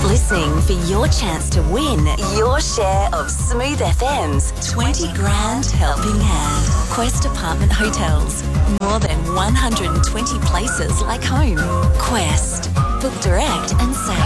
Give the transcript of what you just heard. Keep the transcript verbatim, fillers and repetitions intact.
listening for your chance to win your share of Smooth F M's twenty grand helping hand. Quest Apartment Hotels. More than one hundred twenty places like home. Quest. Book direct and save.